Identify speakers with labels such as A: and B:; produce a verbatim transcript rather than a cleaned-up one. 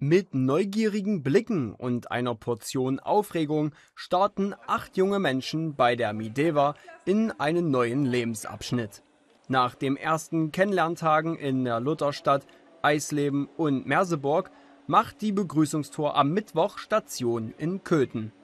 A: Mit neugierigen Blicken und einer Portion Aufregung starten acht junge Menschen bei der Mideva in einen neuen Lebensabschnitt. Nach den ersten Kennenlerntagen in der Lutherstadt, Eisleben und Merseburg macht die Begrüßungstour am Mittwoch Station in Köthen.